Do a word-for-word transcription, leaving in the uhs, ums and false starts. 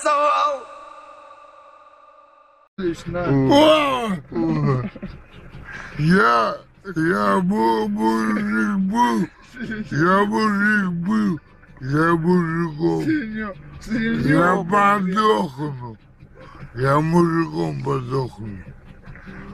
нарисовал. О! Я, я был мужик был, я мужик был, я мужиком, я подохну, я мужиком подохну.